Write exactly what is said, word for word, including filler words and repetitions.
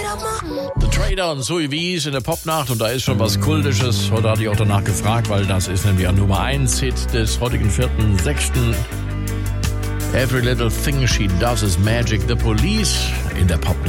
The Trader und Zoe Wies in der Popnacht, und da ist schon was Kultisches. Heute hatte ich auch danach gefragt, weil das ist nämlich ein Nummer eins Hit des heutigen vierten sechsten Every Little Thing She Does Is Magic. The Police in der Popnacht.